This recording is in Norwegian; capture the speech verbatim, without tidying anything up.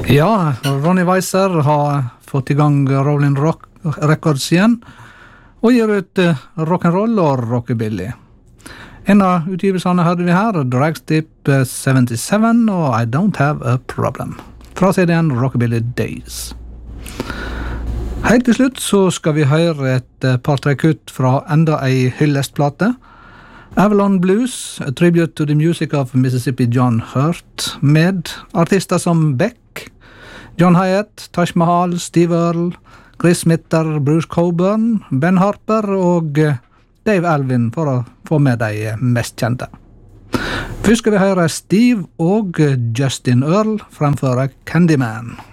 Ja, Ronny Weiser har fått i gang Rolling Rock Records igjen, og gir ut uh, rock'n'roll og rockabilly. En av utgivelsene hørte vi her, Dragstip uh, syttisju og I Don't Have a Problem, fra C D-en Rockabilly Days. Helt til slutt så skal vi høre et uh, par-tre kutt fra enda ei hyllestplate, Avalon Blues, a tribute to the music of Mississippi John Hurt, med artister som Beck, John Hyatt, Taj Mahal, Steve Earle, Chris Smitter, Bruce Coburn, Ben Harper og Dave Alvin, for å få med de mest kjente. Først skal vi høre Steve og Justin Earle fremføre Candyman.